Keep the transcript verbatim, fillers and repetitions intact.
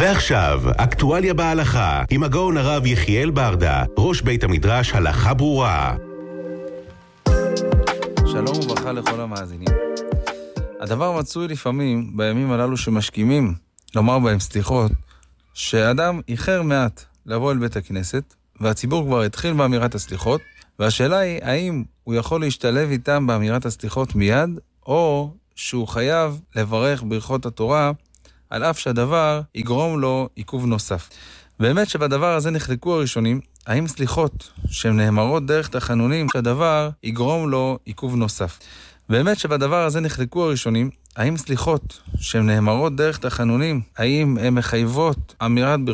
ועכשיו, אקטואליה בהלכה, עם הגאון הרב יחיאל ברדה, ראש בית המדרש הלכה ברורה. שלום וברכה לכל המאזינים. הדבר מצוי לפעמים בימים הללו שמשכימים לומר בהם סליחות, שאדם איחר מעט לבוא אל בית הכנסת, והציבור כבר התחיל באמירת הסליחות, והשאלה היא האם הוא יכול להשתלב איתם באמירת הסליחות מיד, או שהוא חייב לברך ברכות התורה, על אף שהדבר יגרום לו עיכוב נוסף. באמת שבדבר הזה נחלקו הראשונים, האם סליחות שהן נאמרות דרך תחנונים, שהדבר יגרום לו עיכוב נוסף. באמת שבדבר הזה נחלקו הראשונים, האם סליחות שהן נאמרות דרך תחנונים, האם הן מחייבות אמירת